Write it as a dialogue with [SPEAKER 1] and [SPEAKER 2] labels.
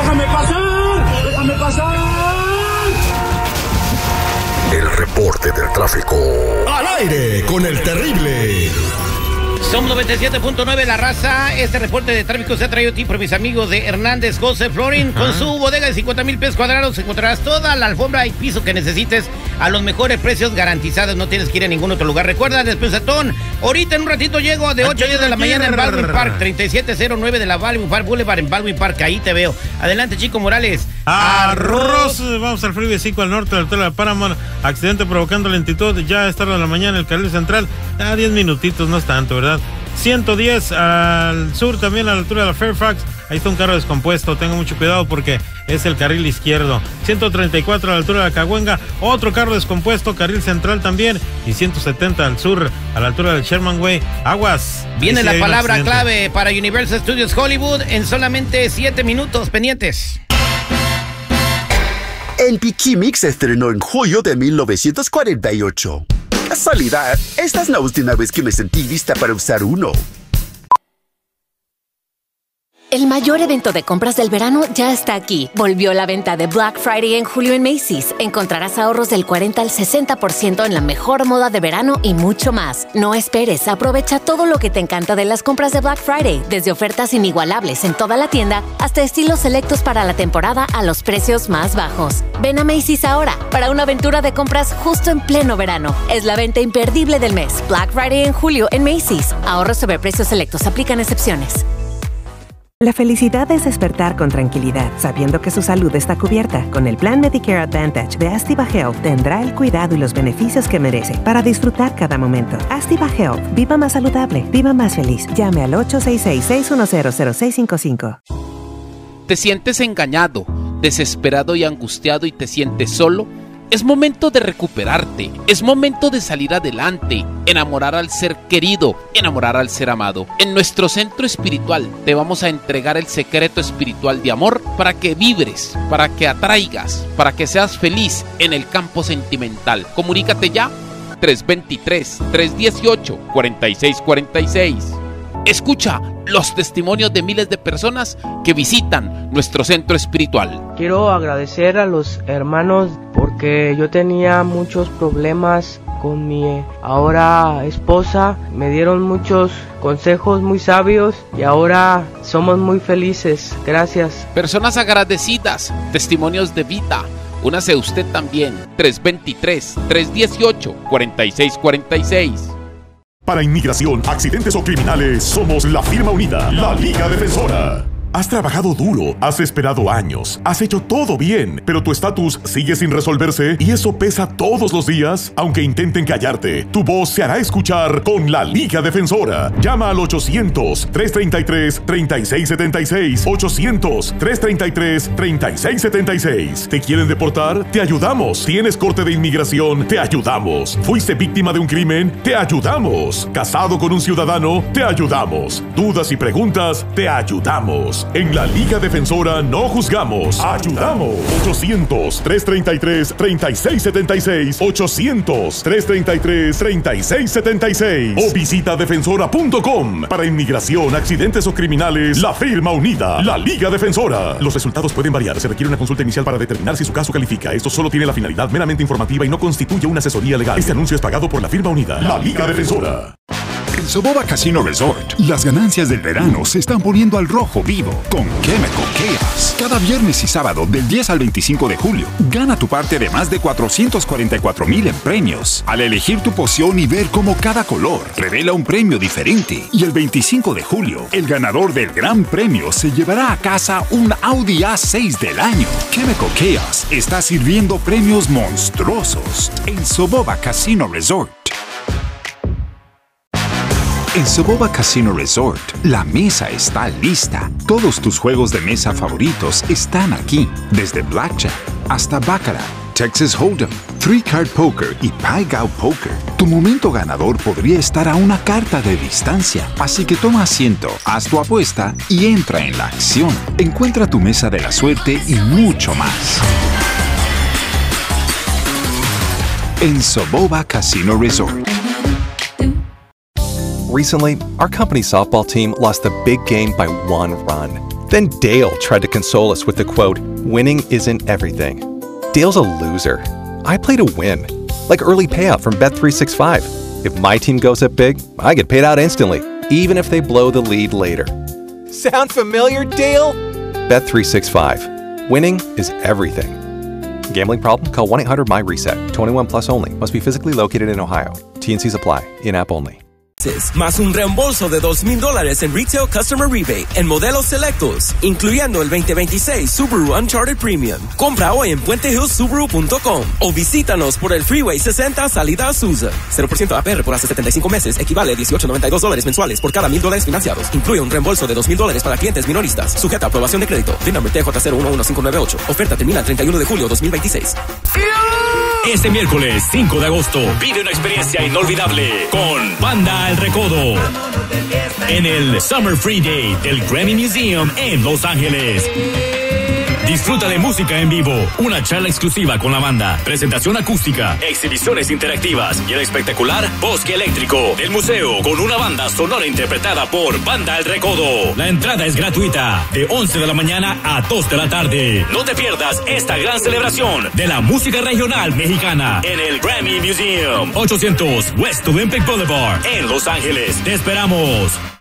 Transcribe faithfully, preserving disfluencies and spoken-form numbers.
[SPEAKER 1] ¡Déjame pasar! ¡Déjame pasar!
[SPEAKER 2] El reporte del tráfico.
[SPEAKER 3] Al aire con el terrible.
[SPEAKER 4] Somos noventa y siete punto nueve La Raza. Este reporte de tráfico se ha traído a ti por mis amigos de Hernández José Florin. Con su bodega de cincuenta mil pies cuadrados encontrarás toda la alfombra y piso que necesites a los mejores precios garantizados. No tienes que ir a ningún otro lugar. Recuerda, Despensatón. Ahorita en un ratito llego de ocho a diez de la mañana en Baldwin Park, treinta y siete cero nueve de la Baldwin Park Boulevard en Baldwin Park. Ahí te veo. Adelante, Chico Morales.
[SPEAKER 5] Arroz. Vamos al Freeway cinco al norte, a la altura de Paramount. Accidente provocando lentitud. Ya es tarde de la mañana el carril central. A diez minutitos, no es tanto, ¿verdad? ciento diez al sur, también a la altura de la Fairfax. Ahí está un carro descompuesto, tenga mucho cuidado porque es el carril izquierdo. ciento treinta y cuatro a la altura de la Cahuenga, otro carro descompuesto, carril central también. Y ciento setenta al sur, a la altura del Sherman Way. Aguas.
[SPEAKER 4] Viene la palabra clave para Universal Studios Hollywood en solamente siete minutos, pendientes.
[SPEAKER 6] El Bikini Mix se estrenó en julio de mil novecientos cuarenta y ocho. Casualidad, esta es la última vez que me sentí lista para usar uno.
[SPEAKER 7] El mayor evento de compras del verano ya está aquí. Volvió la venta de Black Friday en julio en Macy's. Encontrarás ahorros del cuarenta al sesenta por ciento en la mejor moda de verano y mucho más. No esperes, aprovecha todo lo que te encanta de las compras de Black Friday, desde ofertas inigualables en toda la tienda hasta estilos selectos para la temporada a los precios más bajos. Ven a Macy's ahora para una aventura de compras justo en pleno verano. Es la venta imperdible del mes. Black Friday en julio en Macy's. Ahorros sobre precios selectos. Aplican excepciones.
[SPEAKER 8] La felicidad es despertar con tranquilidad, sabiendo que su salud está cubierta. Con el plan Medicare Advantage de Astiva Health tendrá el cuidado y los beneficios que merece para disfrutar cada momento. Astiva Health. Viva más saludable. Viva más feliz. Llame al ocho seis seis, seis uno cero, cero seis cinco cinco.
[SPEAKER 9] ¿Te sientes engañado, desesperado y angustiado y te sientes solo? Es momento de recuperarte, es momento de salir adelante, enamorar al ser querido, enamorar al ser amado. En nuestro centro espiritual te vamos a entregar el secreto espiritual de amor para que vibres, para que atraigas, para que seas feliz en el campo sentimental. Comunícate ya, tres dos tres, tres uno ocho, cuatro seis cuatro seis. Escucha los testimonios de miles de personas que visitan nuestro centro espiritual.
[SPEAKER 10] Quiero agradecer a los hermanos porque yo tenía muchos problemas con mi ahora esposa. Me dieron muchos consejos muy sabios y ahora somos muy felices. Gracias.
[SPEAKER 9] Personas agradecidas, testimonios de vida. Únase usted también. tres dos tres, tres uno ocho, cuatro seis cuatro seis.
[SPEAKER 3] Para inmigración, accidentes o criminales, somos la firma unida, la Liga Defensora. Has trabajado duro, has esperado años, has hecho todo bien, pero tu estatus sigue sin resolverse y eso pesa todos los días. Aunque intenten callarte, tu voz se hará escuchar con la Liga Defensora. Llama al ochocientos, tres treinta y tres, treinta y seis setenta y seis, ochocientos, tres treinta y tres, treinta y seis setenta y seis. ¿Te quieren deportar? Te ayudamos. ¿Tienes corte de inmigración? Te ayudamos. ¿Fuiste víctima de un crimen? Te ayudamos. ¿Casado con un ciudadano? Te ayudamos. ¿Dudas y preguntas? Te ayudamos. En la Liga Defensora no juzgamos, ayudamos. ochocientos, tres treinta y tres, treinta y seis setenta y seis, ochocientos, tres treinta y tres, treinta y seis setenta y seis o visita defensora punto com. Para inmigración, accidentes o criminales, la firma unida, la Liga Defensora. Los resultados pueden variar, se requiere una consulta inicial para determinar si su caso califica. Esto solo tiene la finalidad meramente informativa y no constituye una asesoría legal. Este anuncio es pagado por la firma unida, la Liga Defensora.
[SPEAKER 11] En Soboba Casino Resort, las ganancias del verano se están poniendo al rojo vivo con Chemical Chaos. Cada viernes y sábado del diez al veinticinco de julio, gana tu parte de más de cuatrocientos cuarenta y cuatro mil en premios. Al elegir tu poción y ver cómo cada color revela un premio diferente. Y el veinticinco de julio, el ganador del gran premio se llevará a casa un Audi A seis del año. Chemical Chaos está sirviendo premios monstruosos en Soboba Casino Resort. En Soboba Casino Resort, la mesa está lista. Todos tus juegos de mesa favoritos están aquí, desde Blackjack hasta Baccarat, Texas Hold'em, Three Card Poker y Pai Gow Poker. Tu momento ganador podría estar a una carta de distancia, así que toma asiento, haz tu apuesta y entra en la acción. Encuentra tu mesa de la suerte y mucho más en Soboba Casino Resort.
[SPEAKER 12] Recently, our company's softball team lost a big game by one run. Then Dale tried to console us with the quote, "Winning isn't everything." Dale's a loser. I play to win. Like early payout from Bet three sixty-five. If my team goes up big, I get paid out instantly, even if they blow the lead later. Sound familiar, Dale? Bet three sixty-five. Winning is everything. Gambling problem? Call one eight hundred M Y reset. twenty-one plus only. Must be physically located in Ohio. T and C's apply. In-app only.
[SPEAKER 13] Más un reembolso de dos mil dólares en Retail Customer Rebate en modelos selectos, incluyendo el veinte veintiséis Subaru Uncharted Premium. Compra hoy en puente hills subaru punto com o visítanos por el Freeway sesenta salida a Azusa. cero por ciento A P R por hasta setenta y cinco meses equivale a dieciocho noventa y dos dólares mensuales por cada mil dólares financiados. Incluye un reembolso de dos mil dólares para clientes minoristas. Sujeta a aprobación de crédito. V I N number T J cero uno uno cinco nueve ocho. Oferta termina el treinta y uno de julio dos mil veintiséis.
[SPEAKER 14] Este miércoles cinco de agosto vive una experiencia inolvidable con Banda El Recodo en el Summer Free Day del Grammy Museum en Los Ángeles. Disfruta de música en vivo, una charla exclusiva con la banda, presentación acústica, exhibiciones interactivas y el espectacular Bosque Eléctrico del museo con una banda sonora interpretada por Banda El Recodo. La entrada es gratuita de once de la mañana a dos de la tarde. No te pierdas esta gran celebración de la música regional mexicana en el Grammy Museum, ochocientos West Olympic Boulevard en Los Ángeles. Te esperamos.